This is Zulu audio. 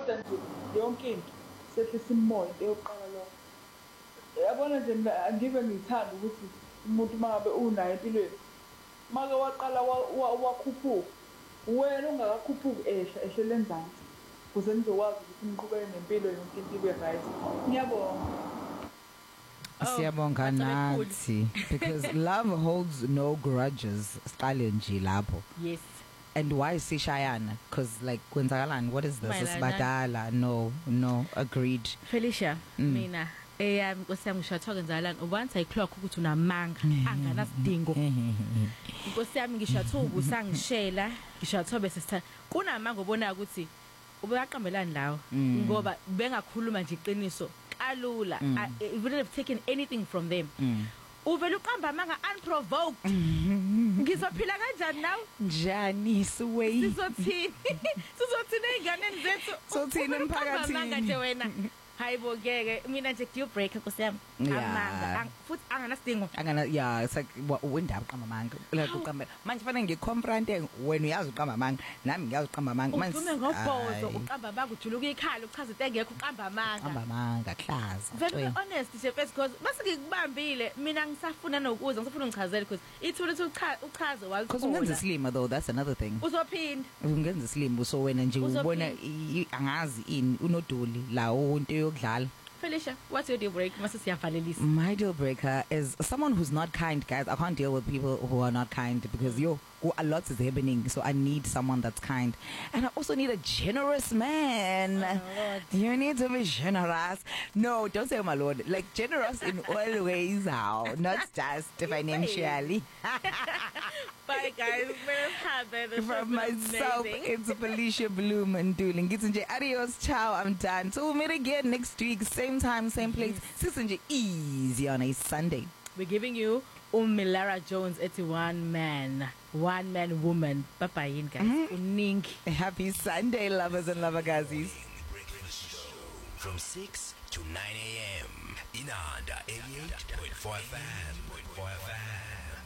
kodwa nje yonke into sehlisa imoya into yokuqala lokho. Yabona nje mina angive ngithanda ukuthi umuntu mangabe unayo empilweni make waqala wakhuphuka wena ungakakhuphuki ehlele enzansi ukuze nizokwazi ukuthi niqhubeke nempilo yonke into ibe right. Ngiyabonga. Siyabonga nathi because love holds no grudges. Siqale nje lapho. Yes. And why sishayana? Because like kwenzakalani? What is this? Sibadala. No, agreed. Felicia, mina Nkosi yami ngisho kwenzalani once o'clock ukuthi unamanga anganasidingo. Nkosi yami ngisho ubusangishela ngisho bese sithatha kunamanga obona ukuthi ubeyaqambelani lawo ngoba bengakhuluma nje iqiniso kalula. I wouldn't have taken anything from them. Uvela uqamba amanga unprovoked. Ngizophila kanjani nawe? Njani siwe? Sizothini einganeni zethu? Sothini emphakathini? Amanga nje wena. Hayibo ngeke mina nje deal breaker Nkosi yami. Amanga futhi anganasidingo. Yeah, it's like wendaba uqamba amanga. Like uqamba manje fanele ngiconfronte wena uyazi uqamba amanga nami ngiyazi uqamba amanga manje. Uvume ngobhozo uqamba amanga ujuluka ikhala uchaza into engekho uqamba amanga. Uqamba amanga hlaza. Very honest nje first because base ngikubambile mina ngisafuna nokuza ngisafuna ungichazele because ithule uchaze walithola. Because ungenza islima though, that's another thing. Uzophinda. Ungenza islima so wena nje ubona angazi ini unodoli la into yokudlala. Felicia, what's your deal breaker? My deal breaker is someone who's not kind, guys. I can't deal with people who are not kind because a lot is happening. So I need someone that's kind. And I also need a generous man. Oh, you need to be generous. No, don't say my lord. Like generous in all ways. How? Not just financially. Bye guys. From myself, it's Felicia Bloom and Dooling. Adios, ciao, I'm done. So we'll meet again next week. Same time, same place. Easy on a Sunday. We're giving you Milara Jones. It's one man woman. Bye guys. Happy Sunday, lovers and lovergazis. From 6 to 9 a.m. Inanda 88.4 FM.